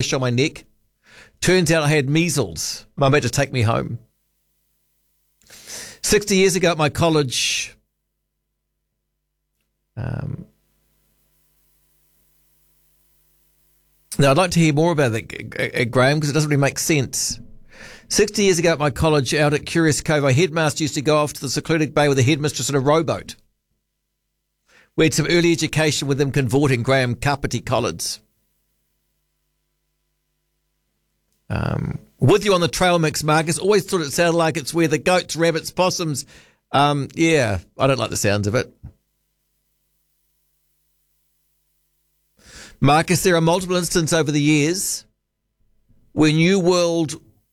rash on my neck. Turns out I had measles. Mum had to take me home. 60 years ago at my college, now, I'd like to hear more about that, Graham, because it doesn't really make sense. 60 years ago at my college out at Curious Cove, our headmaster used to go off to the secluded bay with the headmistress in a rowboat. We had some early education with them convorting Graham Carpety Collins. With you on the trail mix, Marcus. Always thought it sounded like it's where the goats, rabbits, possums. Yeah, I don't like the sounds of it. Marcus, there are multiple instances over the years where New World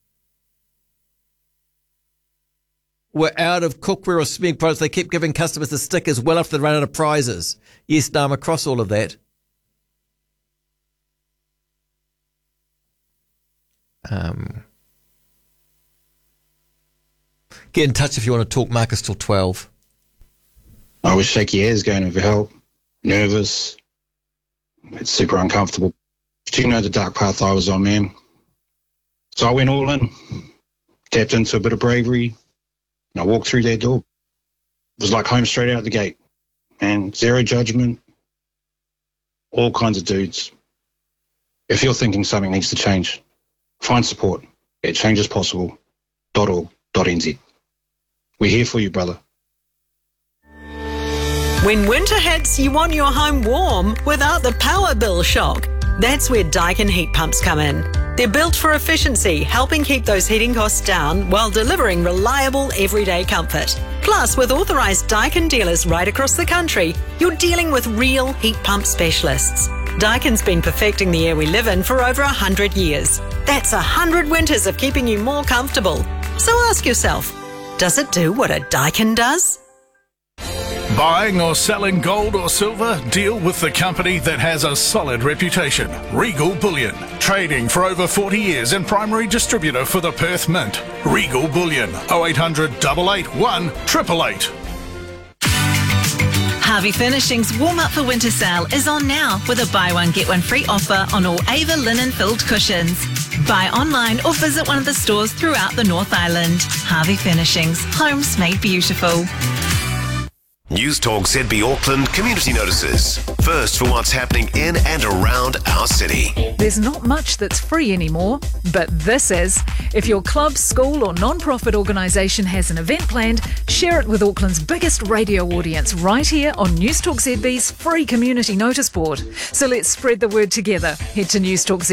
were out of cookware or smeared products. They kept giving customers the stickers well after they ran out of prizes. Yes, no, I'm across all of that. Get in touch if you want to talk, Marcus, till 12. I was shaky as going over help, nervous. It's super uncomfortable. Do you know the dark path I was on, man? So I went all in, tapped into a bit of bravery, and I walked through that door. It was like home straight out the gate. And zero judgment, all kinds of dudes. If you're thinking something needs to change, find support at changespossible.org.nz. We're here for you, brother. When winter hits, you want your home warm without the power bill shock. That's where Daikin heat pumps come in. They're built for efficiency, helping keep those heating costs down while delivering reliable everyday comfort. Plus, with authorised Daikin dealers right across the country, you're dealing with real heat pump specialists. Daikin's been perfecting the air we live in for over 100 years. That's 100 winters of keeping you more comfortable. So ask yourself, does it do what a Daikin does? Buying or selling gold or silver? Deal with the company that has a solid reputation. Regal Bullion. Trading for over 40 years and primary distributor for the Perth Mint. Regal Bullion. 0800 881 888. Harvey Furnishings Warm Up for Winter Sale is on now with a buy one get one free offer on all Ava linen filled cushions. Buy online or visit one of the stores throughout the North Island. Harvey Furnishings. Homes made beautiful. News Talk ZB Auckland community notices. First for what's happening in and around our city. There's not much that's free anymore, but this is. If your club, school or non-profit organisation has an event planned, share it with Auckland's biggest radio audience right here on News Talk ZB's free community notice board. So let's spread the word together. Head to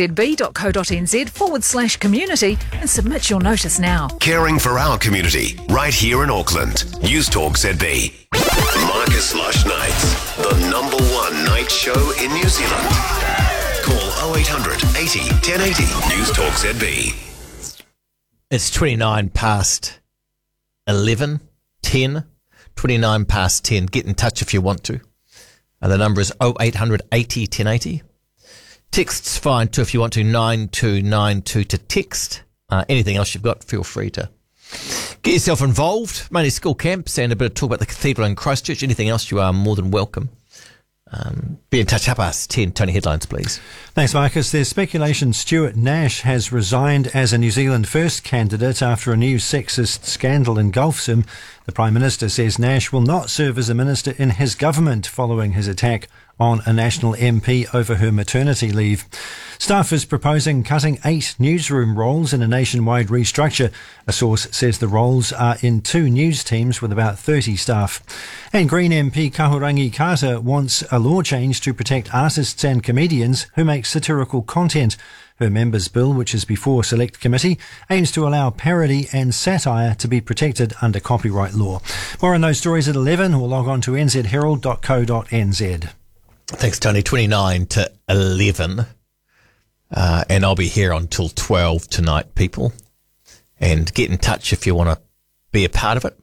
newstalkzb.co.nz/community and submit your notice now. Caring for our community right here in Auckland. News Talk ZB. Marcus Lush Nights, the number one night show in New Zealand. Call 0800 80 1080 News Talk ZB. It's 29 past 11, 10, 29 past 10. Get in touch if you want to. And the number is 0800 80 1080. Text's fine too if you want to, 9292 to text. Anything else you've got, feel free to get yourself involved. Mainly school camps and a bit of talk about the cathedral in Christchurch. Anything else, you are more than welcome. Be in touch. 10:10. Tony, headlines, please. Thanks, Marcus. There's speculation Stuart Nash has resigned as a New Zealand First candidate after a new sexist scandal engulfs him. The Prime Minister says Nash will not serve as a minister in his government following his attack on a National MP over her maternity leave. Staff is proposing cutting 8 newsroom roles in a nationwide restructure. A source says the roles are in 2 news teams with about 30 staff. And Green MP Kahurangi Carter wants a law change to protect artists and comedians who make satirical content. Her members' bill, which is before Select Committee, aims to allow parody and satire to be protected under copyright law. More on those stories at 11 or log on to nzherald.co.nz. Thanks, Tony. 29 to 11. And I'll be here until 12 tonight, people. And get in touch if you want to be a part of it.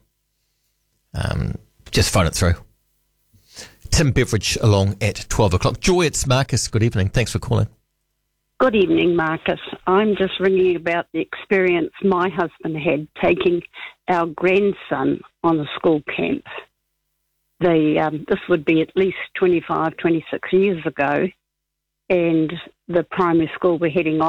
Just phone it through. Tim Beveridge along at 12 o'clock. Joy, it's Marcus. Good evening. Thanks for calling. Good evening, Marcus. I'm just ringing about the experience my husband had taking our grandson on a school camp. This would be at least 25, 26 years ago, and the primary school we're heading